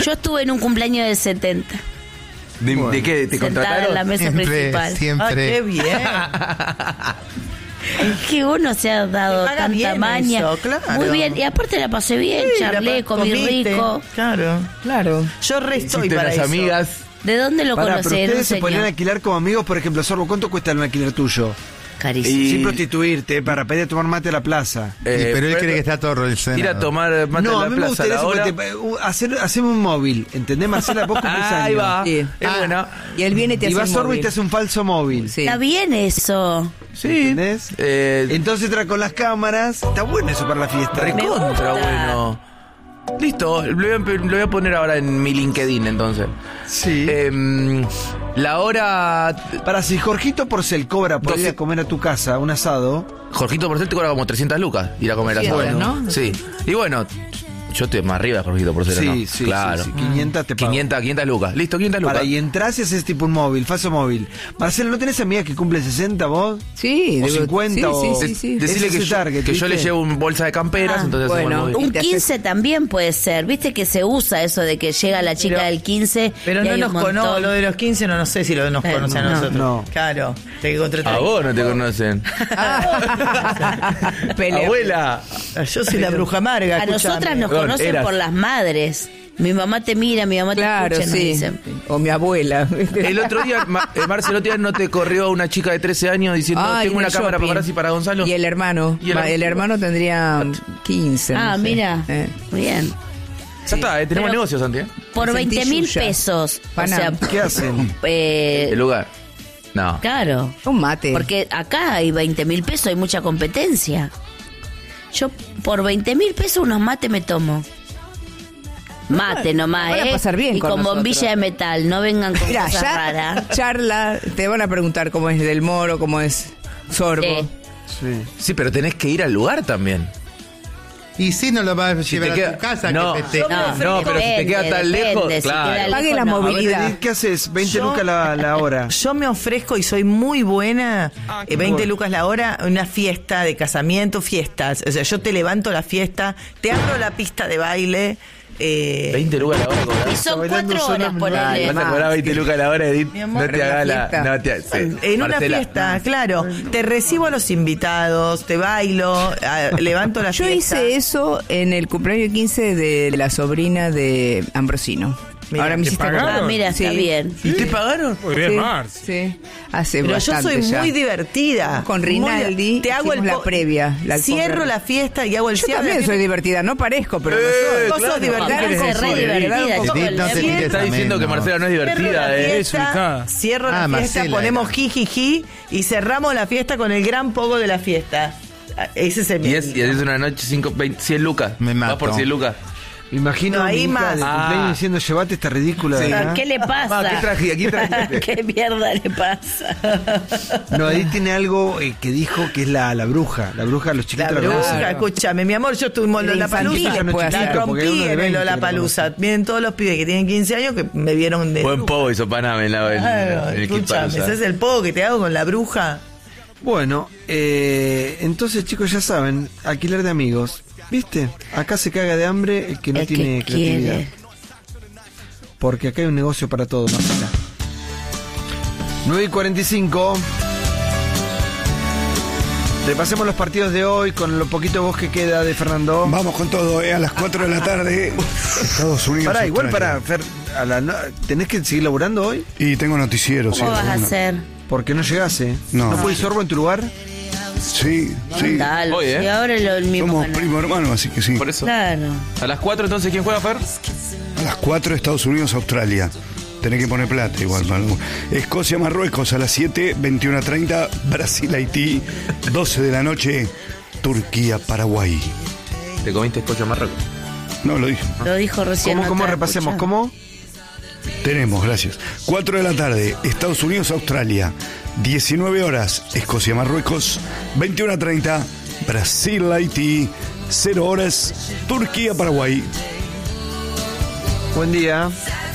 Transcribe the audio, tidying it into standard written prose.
Yo estuve en un cumpleaños de 70. ¿De qué? ¿Te Sentada contrataron? en la mesa principal. Siempre. ¡Qué bien! Es que uno se ha dado Paga tanta bien maña. eso, claro. Muy bien. Y aparte la pasé bien, Sí, charlé, comí comiste. rico. Claro. Yo estoy Hiciste para unas eso. amigas. ¿De dónde lo Pará, pero conocieron, ustedes se señor? podrían alquilar como amigos, por ejemplo, Sorbo, ¿cuánto cuesta un alquiler tuyo? Carísimo. Sin prostituirte, para pedir a tomar mate a la plaza. Pero él cree que está todo el Ir a tomar mate No, a en mí la me plaza a gustaría la eso, hora. porque hacemos un móvil, ¿entendés, Marcela? Vos cumplís años. Ahí va. Sí. Es buena. Y él viene y te Y hace va un Sorbo y móvil. te hace un falso móvil. Sí. Está bien eso. Sí. ¿Entendés? Entonces entra con las cámaras. Está bueno eso para la fiesta. Me Recontra gusta. bueno. Listo, lo voy a poner ahora en mi LinkedIn entonces. Sí. La hora. Para si Jorgito Porcel cobra por ir 12. a comer a tu casa un asado. Jorgito Porcel te cobra como 300 lucas ir a comer asado. Bueno, ¿no? Sí. Y bueno, yo estoy más arriba de Jorgito Porcel, Sí, ¿no? sí, claro. sí, sí, 500 te pago. 500 lucas. Listo, 500 lucas. Para y entras y haces tipo un móvil, falso móvil. Marcelo, ¿no tenés amigas que cumplen 60 vos? Sí, O digo, 50 o- sí. Decirle Ese que, es el target, que yo le ¿viste? llevo una bolsa de camperas, Ah, entonces bueno. hacemos el móvil. Un te haces- 15 también puede ser. Viste que se usa eso de que llega la chica Pero- del 15. Pero y no hay nos un montón. conoce, lo de los 15 no sé si nos conoce a no, nosotros. no. Claro, te contratar. A vos no te conocen. Pelea. Abuela. Yo soy la bruja amarga. A escúchame. nosotras nos Perdón, conocen eras. por las madres. Mi mamá te mira, mi mamá te Claro, escucha y nos sí. dicen. O mi abuela. El otro día, Marcelo, otro día no te corrió una chica de 13 años diciendo, Ay, tengo en una el cámara shopping. para Horacio y para Gonzalo. Y el hermano. Y el hermano tendría 15. Ah, no sé. mira. Bien. Ya está, tenemos Pero- negocios, Santi. Por Me sentí 20.000 suya. pesos. Panam. O sea, ¿Qué hacen? El lugar. No. claro. Un mate. Porque acá hay 20.000 pesos, hay mucha competencia. Yo por 20.000 pesos unos mates me tomo. Mate nomás, van a pasar bien y con con nosotros. bombilla de metal, no vengan con Mira, cosas ya raras. charla, te van a preguntar cómo es del Moro, cómo es Sorbo. Sí. Sí. Sí, pero tenés que ir al lugar también. Y si no lo vas a Si llevar te a queda- tu casa, no, que festeje. no, pero si te queda tan lejos, si claro. queda Pague lejos, la no. movilidad. A ver, Edith, ¿qué haces? 20 Yo- lucas la hora. Yo me ofrezco y soy muy buena, 20 lucas la hora, una fiesta de casamiento, fiestas. O sea, yo te levanto la fiesta, te abro la pista de baile. 20 lucas la hora. Y son bailando 4 horas, sola, ponele. Vas a cobrar 20 lucas la hora, Edith. Mi amor, No te en una hagas la. fiesta. No te, sí. En una Marcela. fiesta, claro. Te recibo a los invitados, te bailo, levanto la Yo fiesta. hice eso en el cumpleaños 15 de la sobrina de Ambrosino. Mira, Ahora me ¿te hiciste pagaron? acordar. Ah, mira, está Sí. bien. ¿Y te pagaron? Muy bien, Sí, Mars. sí. Hace Pero yo bastante soy ya. muy divertida. Con Muy- Rinaldi te hago hicimos la po- previa, la alfombra. Cierro la fiesta y hago el Yo cierre. también soy divertida, no parezco, pero lo soy. Vos sos divertida. Parece ¿Qué re querés divertida, decir? chico, Edith, no te tires Está diciendo que ameno. Marcela no es divertida, desubicada. Cierro la Ah, fiesta, Marcela ponemos era. jijiji y cerramos la fiesta con el gran pogo de la fiesta. Ese es el Y es una noche 100 lucas. Me Vas mato. por 100 lucas. Me imagino No, a mi ahí hija más. de cumpleaños diciendo, llevate esta ridícula de acá". ¿Qué le pasa? ¿Qué traje? ¿Qué trajiste? ¿Qué mierda le pasa? No, Edith tiene algo que dijo que es la bruja. La bruja, los La chiquitos la bruja, conocen. escúchame, mi amor, yo estuve en De Lollapalooza, infantiles puede la hacer. Porque hay rompí uno de en 20 el que Lollapalooza. Vienen todos los pibes que tienen 15 años que me vieron de... Buen pogo hizo Paname en Claro, el escúchame, ese es el pogo que te hago con la bruja. Bueno, entonces chicos ya saben, alquiler de amigos. ¿Viste? Acá se caga de hambre el que no El que tiene creatividad. quiere. Porque acá hay un negocio para todo, Marcela. 9:45. Repasemos los partidos de hoy con lo poquito voz que queda de Fernando. Vamos con todo, a las 4 de la tarde, Estados Unidos. Pará, igual Australia. Fer, ¿tenés que seguir laburando hoy? Y tengo noticiero, sí. ¿Cómo vas a alguna. hacer? Porque no llegase. No. ¿No fue Sorbo en tu lugar? Sí, sí. Dale, Hoy, ¿eh? y ahora el mismo Somos canal. primo hermano, así que sí. Por eso. Claro. A las 4 entonces, ¿quién juega, Fer? A las 4 Estados Unidos, Australia. Tenés que poner plata igual. Manu. Escocia, Marruecos a las 7, 21:30. Brasil, Haití, 12 de la noche. Turquía, Paraguay. Te comiste Escocia Marruecos. No, lo dije. Lo dijo recién. ¿Cómo, no cómo estaba repasemos? escuchando. ¿Cómo? Tenemos, gracias. 4 de la tarde, Estados Unidos, Australia. 19 horas, Escocia, Marruecos. 21:30, Brasil, Haití. 0 horas, Turquía, Paraguay. Buen día.